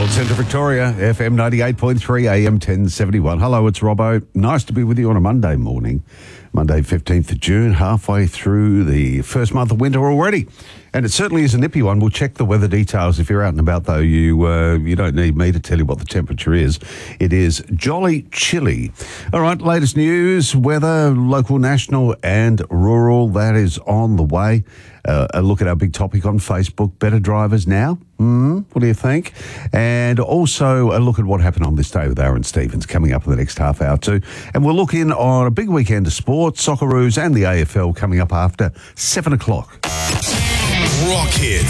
Centre Victoria, FM 98.3, AM 1071. Hello, it's Robbo. Nice to be with you on a Monday morning. Monday, 15th of June, halfway through the first month of winter already. And it certainly is a nippy one. We'll check the weather details. If you're out and about, though, you don't need me to tell you what the temperature is. It is jolly chilly. All right, latest news, weather, local, national and rural, that is on the way. A look at our big topic on Facebook, better drivers now. What do you think? And also a look at what happened on this day with Aaron Stevens coming up in the next half hour too. And we'll look in on a big weekend of sports, Socceroos and the AFL coming up after 7 o'clock. Rock Hits.